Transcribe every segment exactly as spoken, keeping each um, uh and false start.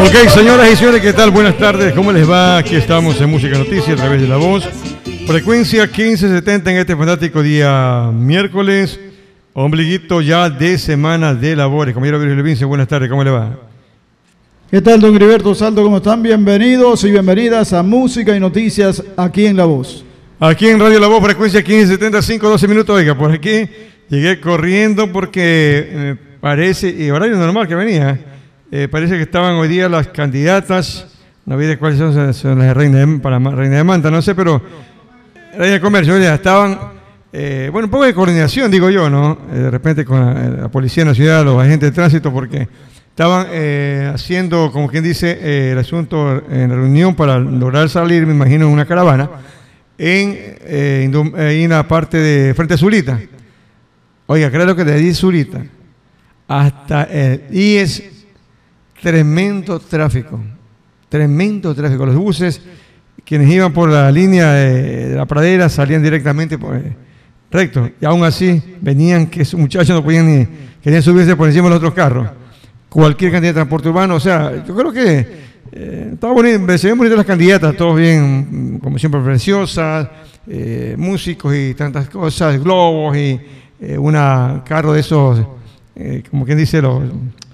Ok, señoras y señores, ¿qué tal? Buenas tardes, ¿cómo les va? Aquí estamos en Música Noticia a través de La Voz. Frecuencia quince setenta en este fantástico día miércoles, ombliguito ya de semana de labores. Compañero Virgilio Vince, buenas tardes, ¿cómo le va? ¿Qué tal, don Heriberto Saldo? ¿Cómo están? Bienvenidos y bienvenidas a Música y Noticias aquí en La Voz. Aquí en Radio La Voz, frecuencia quince setenta, cinco, doce minutos. Oiga, por aquí llegué corriendo porque eh, parece, y horario normal que venía, eh, parece que estaban hoy día las candidatas, no vi de cuáles son, son las de Reina de, para Reina de Manta, no sé, pero Reina de Comercio, ya estaban, eh, bueno, un poco de coordinación, digo yo, ¿no? Eh, de repente con la, la policía en la ciudad, los agentes de tránsito, porque estaban eh, haciendo, como quien dice, eh, el asunto en la reunión para lograr salir, me imagino, en una caravana, en, eh, en la parte de frente a Zulita. Oiga, creo que de ahí Zulita hasta el I E S, tremendo tráfico, tremendo tráfico. Los buses, quienes iban por la línea de, de la pradera, salían directamente por, eh, recto, y aún así venían que esos muchachos no podían ni, querían subirse por encima de los otros carros. Cualquier cantidad de transporte urbano, o sea, yo creo que eh, estaba bonito, se ven bonitas las candidatas, todos bien, como siempre, preciosas, eh, músicos y tantas cosas, globos y eh, una carro de esos, eh, como quien dice, los,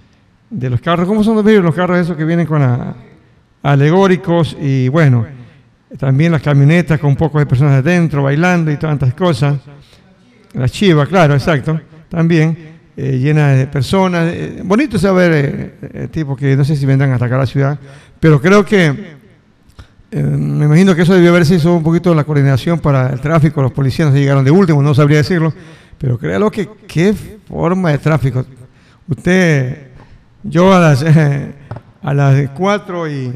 de los carros, ¿cómo son los vídeos? Los carros esos que vienen con a, alegóricos y bueno, también las camionetas con un poco de personas adentro bailando y tantas cosas. La chiva, claro, exacto, también. Eh, llena de personas, eh, bonito saber eh, eh, tipo que no sé si vendrán a atacar la ciudad, pero creo que eh, me imagino que eso debió haberse hizo un poquito la coordinación para el tráfico, los policías no se llegaron de último, no sabría decirlo, pero créalo que qué forma de tráfico. Usted, yo a las eh, a las cuatro y,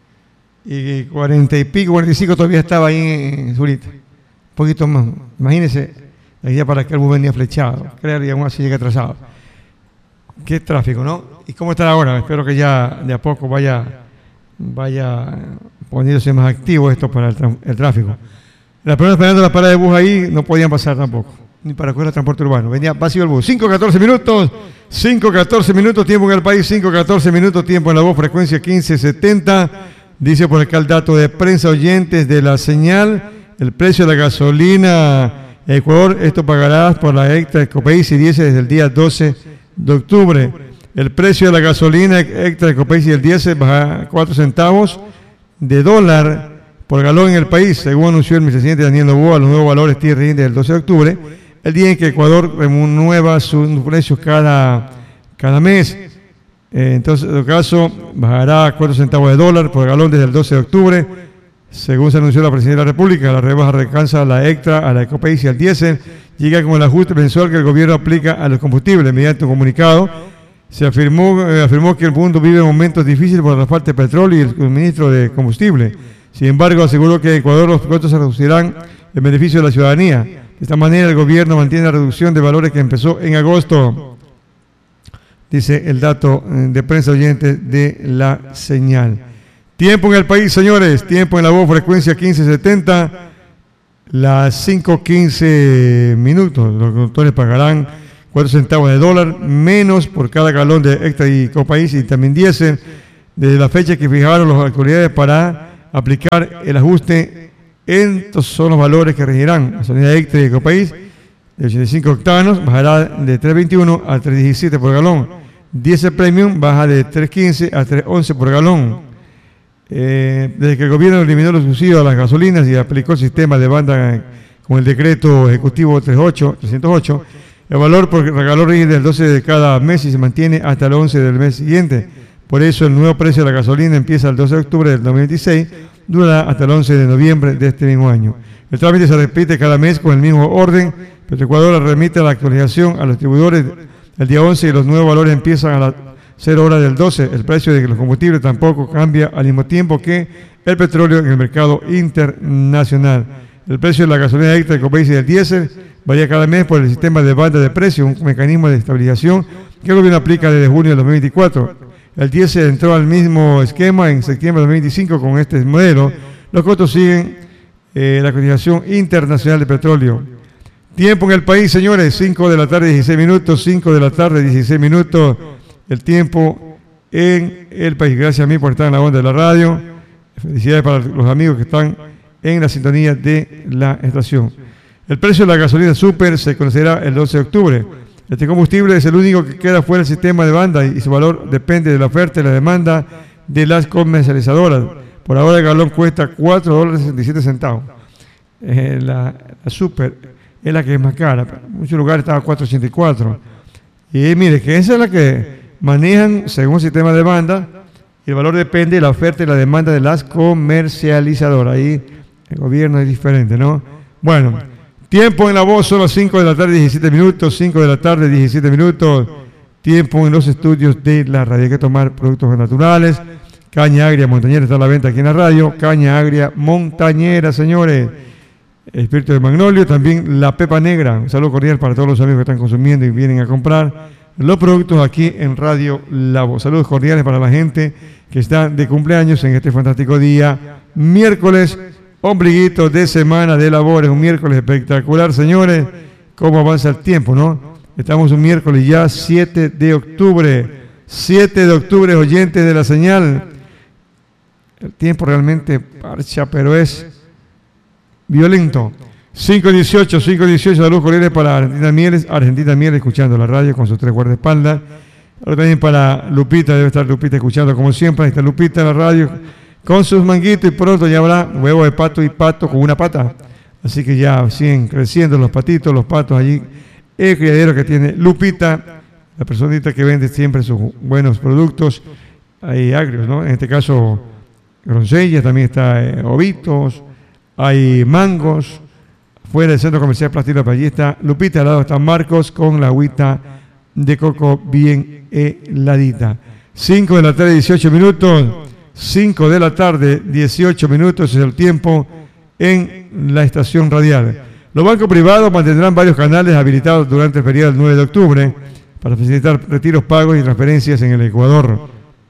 y cuarenta y pico, cuarenta y cinco todavía estaba ahí en Zulita, un poquito más, imagínese. La idea para que el bus venía flechado, creer, y aún así llega atrasado. Qué tráfico, ¿no? ¿Y cómo está ahora? Espero que ya de a poco vaya, vaya poniéndose más activo esto para el, el tráfico. Las personas esperando la parada de bus ahí no podían pasar tampoco, ni para coger el transporte urbano. Venía vacío el bus. cinco catorce minutos, cinco catorce minutos, tiempo en el país, cinco catorce minutos, tiempo en La Voz, frecuencia quince setenta. Dice por acá el dato de prensa, oyentes de La Señal, el precio de la gasolina Ecuador, esto pagará por la extra Ecopaís y diésel desde el día doce de octubre. El precio de la gasolina extra Ecopaís y el diésel baja cuatro centavos de dólar por galón en el país, según anunció el vicepresidente Daniel Noboa. Los nuevos valores tienen desde el doce de octubre, el día en que Ecuador renueva sus precios cada, cada mes. Eh, entonces, en todo caso, bajará cuatro centavos de dólar por galón desde el doce de octubre. Según se anunció la Presidencia de la República, la rebaja alcanza a la extra, a la Ecopaís y al diésel, llega con el ajuste mensual que el gobierno aplica a los combustibles. Mediante un comunicado, se afirmó, eh, afirmó que el mundo vive momentos difíciles por la falta de petróleo y el suministro de combustible. Sin embargo, aseguró que en Ecuador los costos se reducirán en beneficio de la ciudadanía. De esta manera, el gobierno mantiene la reducción de valores que empezó en agosto, dice el dato de prensa oyente de La Señal. Tiempo en el país, señores, tiempo en La Voz, frecuencia quince setenta, las cinco quince minutos. Los conductores pagarán cuatro centavos de dólar menos por cada galón de extra y Ecopaís y también diésel desde la fecha que fijaron las autoridades para aplicar el ajuste. Estos son los valores que regirán. La gasolina extra y Ecopaís de ochenta y cinco octanos bajará de tres veintiuno a tres diecisiete por galón. Diésel Premium baja de tres quince a tres once por galón. Eh, desde que el gobierno eliminó los subsidios a las gasolinas y aplicó el sistema de banda con el decreto ejecutivo trescientos ocho, el valor por galón rige del doce de cada mes y se mantiene hasta el once del mes siguiente. Por eso el nuevo precio de la gasolina empieza el doce de octubre del dos mil veintiséis, durará hasta el once de noviembre de este mismo año. El trámite se repite cada mes con el mismo orden, pero Ecuador remite la actualización a los distribuidores el día once y los nuevos valores empiezan a las cero horas del doce. El precio de los combustibles tampoco cambia al mismo tiempo que el petróleo en el mercado internacional. El precio de la gasolina extra, Ecopaís y del diésel varía cada mes por el sistema de banda de precio, un mecanismo de estabilización que el gobierno aplica desde junio de dos mil veinticuatro. El diésel entró al mismo esquema en septiembre de dos mil veinticinco con este modelo. Los costos siguen eh, la cotización internacional de petróleo. Tiempo en el país, señores, cinco de la tarde, dieciséis minutos, cinco de la tarde, dieciséis minutos. El tiempo en el país. Gracias a mí por estar en la onda de la radio. Felicidades para los amigos que están en la sintonía de la estación. El precio de la gasolina super se conocerá el doce de octubre. Este combustible es el único que queda fuera del sistema de banda y su valor depende de la oferta y la demanda de las comercializadoras. Por ahora el galón cuesta cuatro dólares sesenta y siete centavos. Eh, la, la super es la que es más cara. En muchos lugares estaba a cuatro ochenta y cuatro. Y mire que esa es la que manejan según el sistema de banda. Y el valor depende de la oferta y la demanda de las comercializadoras. Ahí el gobierno es diferente, ¿no? Bueno, tiempo en la voz son las cinco de la tarde, diecisiete minutos. cinco de la tarde, diecisiete minutos. Tiempo en los estudios de la radio. Hay que tomar productos naturales. Caña agria montañera está a la venta aquí en la radio. Caña agria montañera, señores. Espíritu de magnolio, también la pepa negra. Un saludo cordial para todos los amigos que están consumiendo y vienen a comprar los productos aquí en Radio La Voz. Saludos cordiales para la gente que está de cumpleaños en este fantástico día, miércoles, ombliguito de semana de labores, un miércoles espectacular, señores. Cómo avanza el tiempo, ¿no? Estamos un miércoles ya, siete de octubre. siete de octubre, oyentes de la señal. El tiempo realmente parcha, pero es violento. cinco dieciocho, cinco dieciocho, saludos cordiales para Argentina Mieles, Argentina Mieles escuchando la radio con sus tres guardaespaldas. Ahora también para Lupita, debe estar Lupita escuchando como siempre, ahí está Lupita en la radio con sus manguitos y pronto ya habrá huevo de pato y pato con una pata. Así que ya siguen creciendo los patitos, los patos allí. El criadero que tiene Lupita, la personita que vende siempre sus buenos productos, hay agrios, ¿no? En este caso, gronsellas, también está eh, ovitos, hay mangos. Fuera del centro comercial Plástico, allí está Lupita, al lado está Marcos con la agüita de coco bien heladita. cinco de la tarde, dieciocho minutos. cinco de la tarde, dieciocho minutos es el tiempo en la estación radial. Los bancos privados mantendrán varios canales habilitados durante el periodo del nueve de octubre para facilitar retiros, pagos y transferencias en el Ecuador.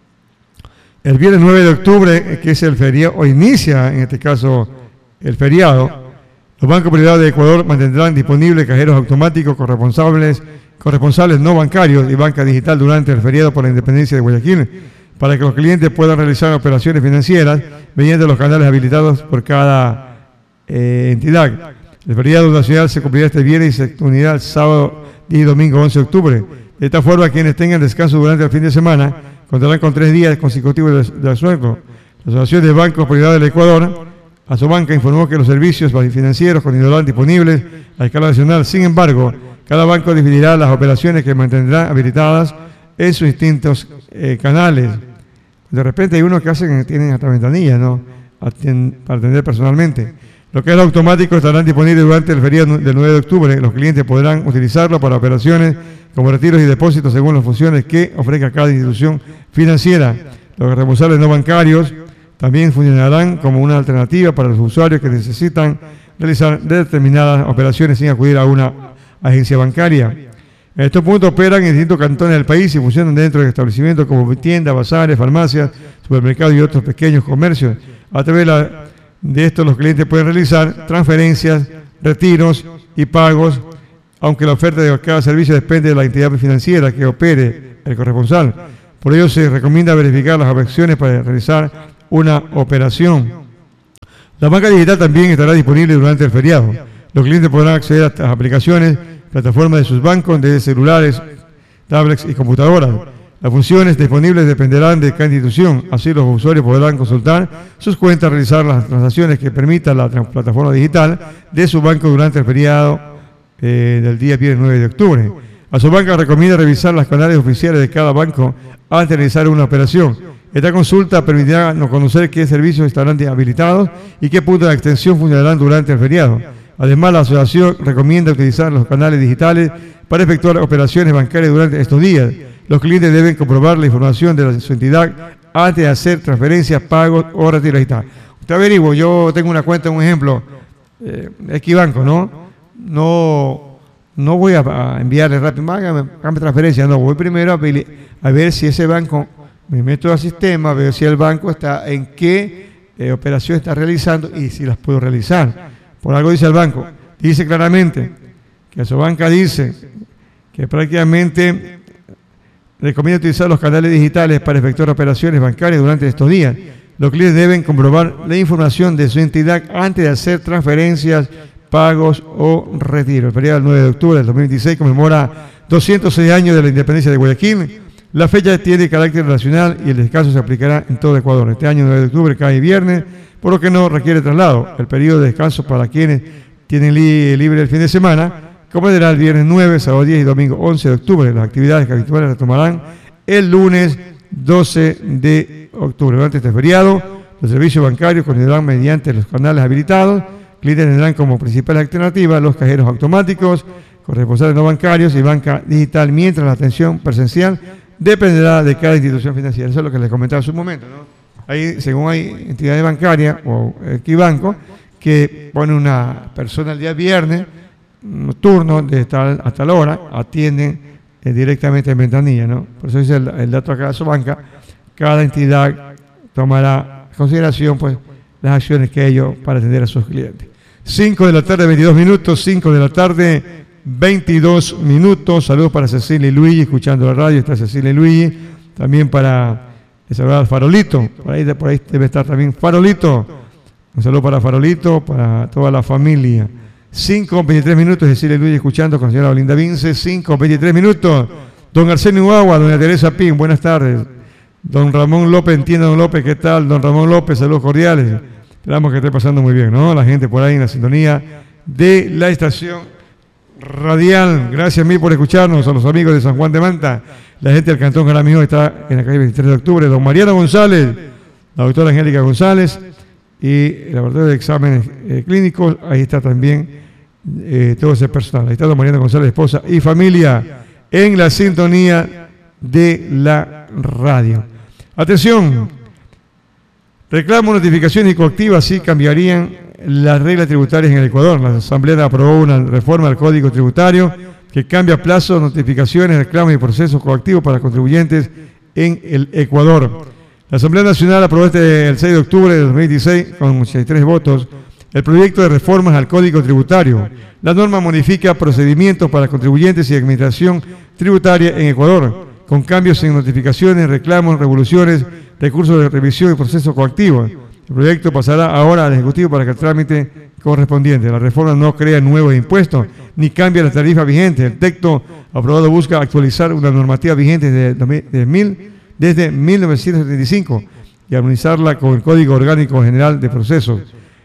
El viernes nueve de octubre, que es el feriado, o inicia en este caso el feriado, los bancos privados de Ecuador mantendrán disponibles cajeros automáticos corresponsables, corresponsales no bancarios y banca digital durante el feriado por la independencia de Guayaquil, para que los clientes puedan realizar operaciones financieras mediante los canales habilitados por cada eh, entidad. El feriado nacional se cumplirá este viernes y se unirá el sábado y domingo once de octubre. De esta forma, quienes tengan descanso durante el fin de semana contarán con tres días consecutivos de, de asueto. La Asociación de Bancos Privados del Ecuador, Asobanca, informó que los servicios financieros continuarán disponibles a escala nacional. Sin embargo, cada banco dividirá las operaciones que mantendrán habilitadas en sus distintos eh, canales. De repente hay unos que hacen, tienen hasta ventanillas, ¿no? Atend, para atender personalmente. Lo que es automático estarán disponibles durante el feriado del nueve de octubre. Los clientes podrán utilizarlo para operaciones como retiros y depósitos según las funciones que ofrezca cada institución financiera. Los responsables no bancarios también funcionarán como una alternativa para los usuarios que necesitan realizar determinadas operaciones sin acudir a una agencia bancaria. En estos puntos operan en distintos cantones del país y funcionan dentro de establecimientos como tiendas, bazares, farmacias, supermercados y otros pequeños comercios. A través de, la, de esto los clientes pueden realizar transferencias, retiros y pagos, aunque la oferta de cada servicio depende de la entidad financiera que opere el corresponsal. Por ello se recomienda verificar las opciones para realizar una operación. La banca digital también estará disponible durante el feriado. Los clientes podrán acceder a estas aplicaciones, plataformas de sus bancos, desde celulares, tablets y computadoras. Las funciones disponibles dependerán de cada institución. Así los usuarios podrán consultar sus cuentas, realizar las transacciones que permita la plataforma digital de su banco durante el feriado eh, del día viernes nueve de octubre. Asobanca recomienda revisar los canales oficiales de cada banco antes de realizar una operación. Esta consulta permitirá conocer qué servicios estarán habilitados y qué puntos de extensión funcionarán durante el feriado. Además, la asociación recomienda utilizar los canales digitales para efectuar operaciones bancarias durante estos días. Los clientes deben comprobar la información de su entidad antes de hacer transferencias, pagos o retiros. Ahí está. Usted averigua, yo tengo una cuenta, un ejemplo, eh, Equibanco, ¿no? No, no voy a, a enviarle rápido, hágame, hágame transferencia, no, voy primero a, a ver si ese banco, me meto al sistema, veo si el banco está, en qué eh, operación está realizando y si las puedo realizar. Por algo dice el banco, dice claramente que Asobanca dice que prácticamente recomienda utilizar los canales digitales para efectuar operaciones bancarias durante estos días. Los clientes deben comprobar la información de su entidad antes de hacer transferencias, pagos o retiro. El feriado del nueve de octubre del dos mil veintiséis conmemora doscientos seis años de la independencia de Guayaquil. La fecha tiene carácter nacional y el descanso se aplicará en todo Ecuador. Este año nueve de octubre cae viernes, por lo que no requiere traslado. El periodo de descanso para quienes tienen li libre el fin de semana comprenderá el viernes nueve, sábado diez y domingo once de octubre. Las actividades habituales retomarán el lunes doce de octubre. Durante este feriado, los servicios bancarios continuarán mediante los canales habilitados. Clientes tendrán como principal alternativa los cajeros automáticos, corresponsales no bancarios y banca digital, mientras la atención presencial dependerá de cada institución financiera. Eso es lo que les comentaba hace un momento, ¿no? Ahí, según hay entidades bancarias o Equibanco, que pone una persona el día viernes, un turno de tal a tal hora, atienden eh, directamente en ventanilla, ¿no? Por eso dice el, el dato acá de su banca, cada entidad tomará en consideración pues las acciones que ellos para atender a sus clientes. cinco de la tarde, veintidós minutos, cinco de la tarde, veintidós minutos. Saludos para Cecilia y Luigi, escuchando la radio, está Cecilia y Luigi. También para saludar a Farolito, por ahí, por ahí debe estar también Farolito. Un saludo para Farolito, para toda la familia. cinco, veintitrés minutos, Cecilia y Luigi escuchando con la señora Olinda Vince. cinco, veintitrés minutos. Don Arsenio Uagua, doña Teresa Pin, buenas tardes. Don Ramón López, entiendo don López, ¿qué tal? Don Ramón López, saludos cordiales. Esperamos que esté pasando muy bien, ¿no? La gente por ahí en la sintonía de la estación radial. Gracias a mí por escucharnos, a los amigos de San Juan de Manta. La gente del Cantón Jaramillo está en la calle veintitrés de octubre. Don Mariano González, la doctora Angélica González y el laboratorio de exámenes eh, clínicos. Ahí está también eh, todo ese personal. Ahí está don Mariano González, esposa y familia en la sintonía de la radio. Atención, reclamo, notificaciones y coactivas sí cambiarían las reglas tributarias en el Ecuador. La Asamblea aprobó una reforma al Código Tributario que cambia plazos, notificaciones, reclamos y procesos coactivos para contribuyentes en el Ecuador. La Asamblea Nacional aprobó este el seis de octubre de dos mil veintiséis con ochenta y tres votos el proyecto de reformas al Código Tributario. La norma modifica procedimientos para contribuyentes y administración tributaria en Ecuador, con cambios en notificaciones, reclamos, revoluciones, recursos de revisión y procesos coactivos. El proyecto pasará ahora al Ejecutivo para que el trámite correspondiente. La reforma no crea nuevos impuestos ni cambia las tarifas vigentes. El texto aprobado busca actualizar una normativa vigente desde, desde, mil, desde mil novecientos setenta y cinco y armonizarla con el Código Orgánico General de Procesos.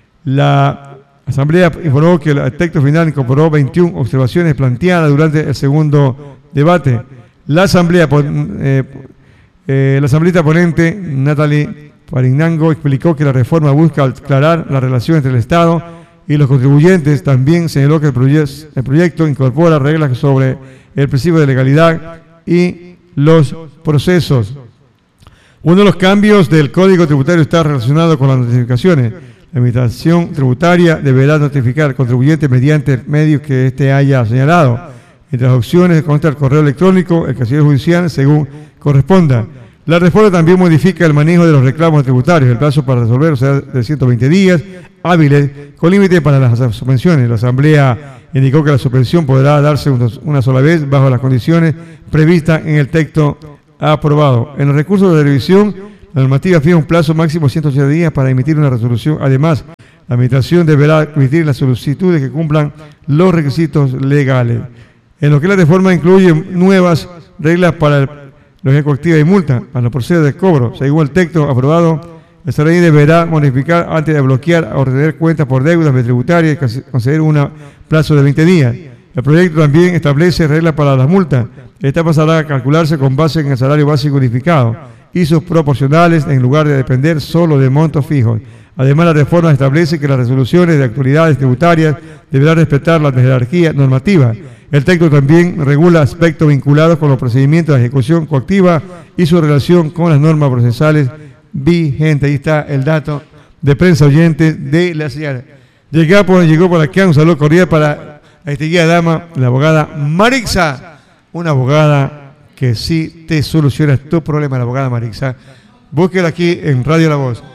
La Asamblea informó que el texto final incorporó veintiuna observaciones planteadas durante el segundo debate. La Asamblea, eh, eh, la asambleísta ponente, Natalie Parignango, explicó que la reforma busca aclarar la relación entre el Estado y los contribuyentes. También señaló que el, proye el proyecto incorpora reglas sobre el principio de legalidad y los procesos. Uno de los cambios del Código Tributario está relacionado con las notificaciones. La Administración Tributaria deberá notificar al contribuyente mediante el medio que éste haya señalado. Entre las opciones consta el correo electrónico, el casillero judicial, según corresponda. La reforma también modifica el manejo de los reclamos tributarios. El plazo para resolver será de ciento veinte días hábiles, con límite para las suspensiones. La Asamblea indicó que la suspensión podrá darse una sola vez bajo las condiciones previstas en el texto aprobado. En los recursos de revisión, la normativa fija un plazo máximo de ciento ochenta días para emitir una resolución. Además, la Administración deberá emitir las solicitudes que cumplan los requisitos legales. En lo que la reforma incluye nuevas reglas para el logística coactiva y multa para los procesos de cobro. Según el texto aprobado, el C R I deberá modificar antes de bloquear o retener cuentas por deudas tributarias y conceder un plazo de veinte días. El proyecto también establece reglas para las multas. Esta pasará a calcularse con base en el salario básico unificado y sus proporcionales en lugar de depender solo de montos fijos. Además, la reforma establece que las resoluciones de autoridades tributarias deberán respetar la jerarquía normativa. El texto también regula aspectos vinculados con los procedimientos de ejecución coactiva y su relación con las normas procesales vigentes. Ahí está el dato de prensa oyente de la señora. Llegó por, llegó por acá un saludo cordial para la distinguida dama, la abogada Marixa, una abogada que sí te soluciona tu problema, la abogada Marixa. Búsquela aquí en Radio La Voz.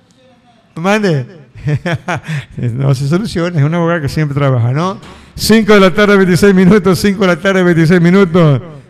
Mande. No se soluciona, es una abogada que siempre trabaja, ¿no? cinco de la tarde, veintiséis minutos, cinco de la tarde, veintiséis minutos.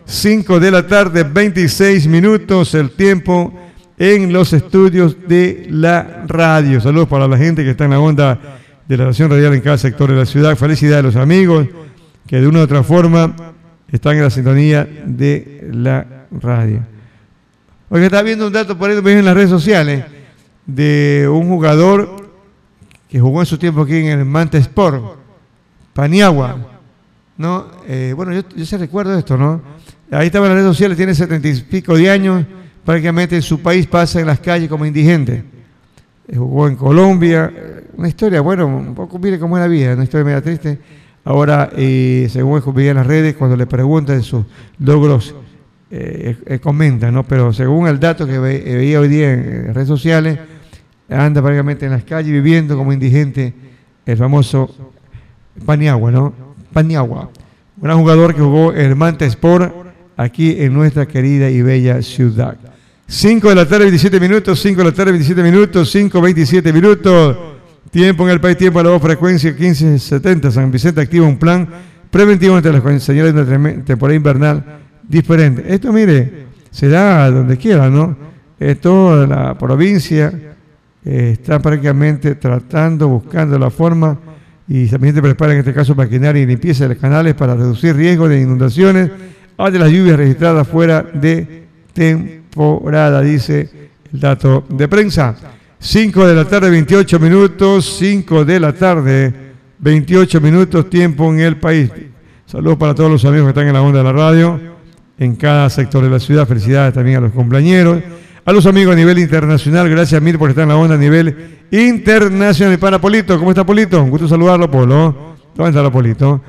cinco de la tarde, veintiséis minutos, el tiempo en los estudios de la radio. Saludos para la gente que está en la onda de la estación radial en cada sector de la ciudad. Felicidades a los amigos que de una u otra forma están en la sintonía de la radio. Oiga, estaba viendo un dato por ahí en las redes sociales de un jugador que jugó en su tiempo aquí en el Manta Sport, Paniagua, ¿no? Eh, bueno, yo, yo se recuerdo esto, ¿no? Ahí estaba en las redes sociales, tiene setenta y pico de años, prácticamente en su país pasa en las calles como indigente. Eh, jugó en Colombia, una historia, bueno, un poco mire cómo es la vida, una historia media triste. Ahora, eh, según veía en las redes, cuando le preguntan de sus logros, eh, eh, comenta, ¿no? Pero según el dato que ve, eh, veía hoy día en, en redes sociales, anda prácticamente en las calles viviendo como indigente el famoso Paniagua, ¿no? Paniagua, un gran jugador que jugó en el Manta Sport aquí en nuestra querida y bella ciudad. cinco de la tarde, veintisiete minutos, cinco de la tarde, veintisiete minutos, cinco, veintisiete minutos. Tiempo en el país, tiempo a la voz, frecuencia quince setenta. San Vicente activa un plan preventivo ante las señales de una temporada invernal diferente. Esto, mire, se da donde quiera, ¿no? Eh, toda la provincia eh, está prácticamente tratando, buscando la forma y también se prepara en este caso maquinaria y limpieza de los canales para reducir riesgo de inundaciones ante las lluvias registradas fuera de temporada, dice el dato de prensa. cinco de la tarde, veintiocho minutos, cinco de la tarde, veintiocho minutos, tiempo en el país. Saludos para todos los amigos que están en la onda de la radio, en cada sector de la ciudad. Felicidades también a los compañeros, a los amigos a nivel internacional. Gracias mil por estar en la onda a nivel internacional. Para Polito, ¿cómo está Polito? Un gusto saludarlo, Polo. ¿Dónde está la Polito?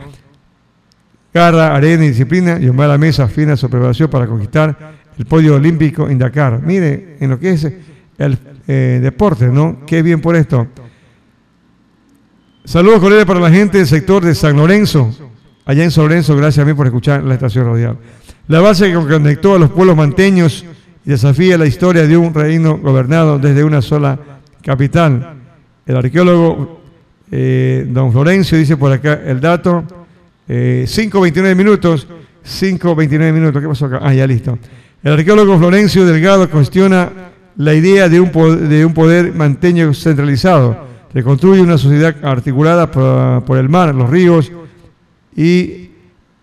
Garra, arena y disciplina, y a la mesa fina su preparación para conquistar el podio olímpico en Dakar. Mire, en lo que es el eh, deporte, ¿no? Qué bien por esto. Saludos cordiales para la gente del sector de San Lorenzo, allá en San Lorenzo. Gracias a mí por escuchar la estación radial. La base que conectó a los pueblos manteños y desafía la historia de un reino gobernado desde una sola capital. El arqueólogo eh, don Florencio dice por acá el dato. Eh, cinco veintinueve minutos, cinco veintinueve minutos, ¿qué pasó acá? Ah, ya listo. El arqueólogo Florencio Delgado cuestiona la idea de un poder, de un poder manteño centralizado. Reconstruye una sociedad articulada por, por el mar, los ríos y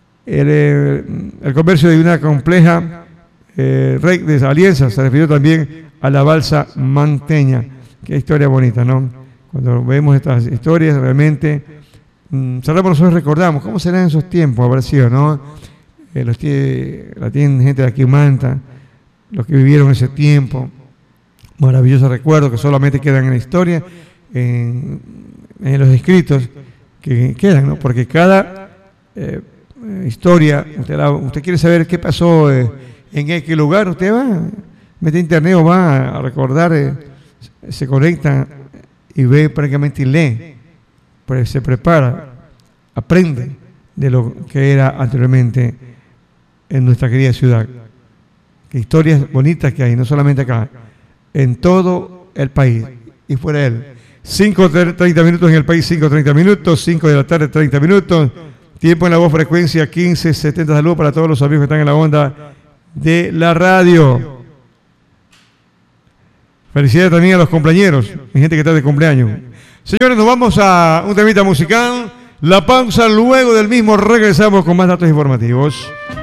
el, el comercio de una compleja eh, red de alianzas. Se refirió también a la balsa manteña. Qué historia bonita, ¿no? Cuando vemos estas historias realmente... cerramos los ojos y recordamos cómo serán esos tiempos, habrá sido, ¿no? Eh, los que la tienen gente de aquí en Manta, los que vivieron ese tiempo, maravillosos recuerdos que solamente quedan en la historia, en, en los escritos que quedan, ¿no? Porque cada eh, historia, usted, la, usted quiere saber qué pasó eh, en qué lugar, usted va, mete internet o va a recordar, eh, se conecta y ve prácticamente y lee. Pues se prepara, aprende de lo que era anteriormente en nuestra querida ciudad. Qué historias bonitas que hay, no solamente acá, en todo el país y fuera de él. cinco treinta minutos en el país, cinco treinta minutos, cinco de la tarde, treinta minutos. Tiempo en la voz, frecuencia quince setenta. Saludos para todos los amigos que están en la onda de la radio. Felicidades también a los compañeros, mi gente que está de cumpleaños. Señores, nos vamos a un temita musical. La pausa, luego del mismo regresamos con más datos informativos.